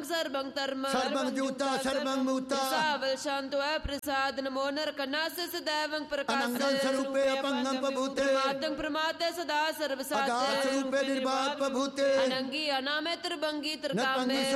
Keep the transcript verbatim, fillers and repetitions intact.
ਸਰਬੰ ਸਰਬੰ ਧਰਮ ਸਰਬੰ ਜੂਤਾ ਸਰਬੰ ਮੂਤਾ ਸਾਵਲ ਸ਼ਾਂਤੋ ਹੈ ਪ੍ਰਸਾਦ ਨਮੋ ਨਰਕਨਾਸ ਸदैवੰ ਪ੍ਰਕਾਸ਼ ਅਨੰਗੰ ਸਰੂਪੇ ਅਪੰਗੰ ਪਭੂਤੇ ਪ੍ਰਮਾਦੰ ਪ੍ਰਮਾਤੇ ਸਦਾ ਸਰਬ ਸਾਤੇ ਅਗਾਧ ਸਰੂਪੇ ਨਿਰਬਾਧ ਪਭੂਤੇ ਅਨੰਗੀ ਅਨਾਮੇ ਤਰਬੰਗੀ ਤਰਕਾਮੇ